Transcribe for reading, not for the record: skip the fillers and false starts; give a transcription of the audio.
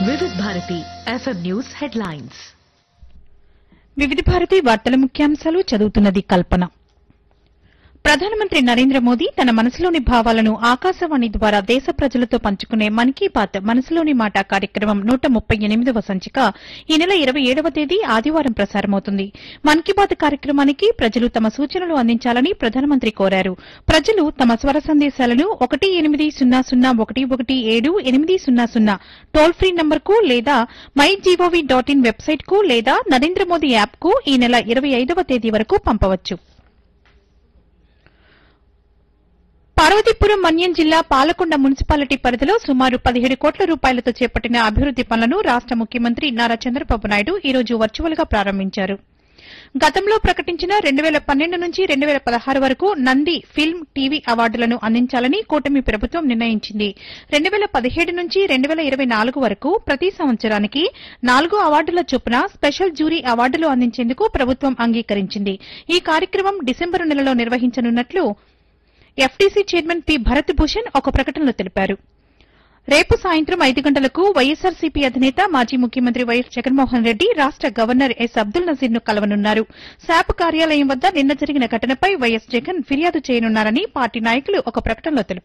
వివిధ Bharati FM news headlines. వివిధ భారతి వార్తల ముఖ్యాంశాలు చదువుతున్నది కల్పన. ప్రధానమంత్రి నరేంద్ర మోదీ తన మనసులోని భావాలను ఆకాశవాణి ద్వారా దేశ ప్రజలతో పంచుకునే మన్ కీ బాత్ మనసులోని మాట కార్యక్రమం 138వ సంచిక ఈ నెల 27వ తేదీ ఆదివారం ప్రసారమవుతుంది. మన్ కీ బాత్ కార్యక్రమానికి ప్రజలు తమ సూచనలు అందించాలని ప్రధానమంత్రి కోరారు. ప్రజలు తమ స్వర సందేశాలను 180011780 టోల్ ఫ్రీ నంబర్కు లేదా mygov.in వెబ్సైట్కు లేదా నరేంద్ర మోదీ యాప్కు ఈ నెల 25వ తేదీ వరకు పంపవచ్చు. పార్వతీపురం మన్యం జిల్లా పాలకొండ మున్సిపాలిటీ పరిధిలో సుమారు 17 కోట్ల రూపాయలతో చేపట్టిన అభివృద్ది పనులను రాష్ట ముఖ్యమంత్రి నారా చంద్రబాబు నాయుడు ఈ రోజు వర్చువల్ గా ప్రారంభించారు. గతంలో ప్రకటించిన 2012 నుంచి 2016 వరకు నంది ఫిల్మ్ టీవీ అవార్డులను అందించాలని కూటమి ప్రభుత్వం నిర్ణయించింది. 2017 నుంచి 2024 వరకు ప్రతి సంవత్సరానికి 4 అవార్డుల చొప్పున స్పెషల్ జ్యూరీ అవార్డులు అందించేందుకు ప్రభుత్వం అంగీకరించింది. ఈ కార్యక్రమం డిసెంబరు నెలలో నిర్వహించనున్నట్లు FDC chairman P Bharat Bhushan ఒక ప్రకటనలో తెలిపారు. రేపు సాయంత్రం 5 గంటలకు వైఎస్సార్సీపీ అధినేత మాజీ ముఖ్యమంత్రి వైఎస్ జగన్మోహన్ రెడ్డి రాష్ట గవర్నర్ ఎస్ అబ్దుల్ నజీర్ ను కలవనున్నారు. శాప్ కార్యాలయం వద్ద నిన్న జరిగిన ఘటనపై వైఎస్ జగన్ ఫిర్యాదు చేయనున్నారని పార్టీ నాయకులు ఒక ప్రకటనలో తెలిపారు.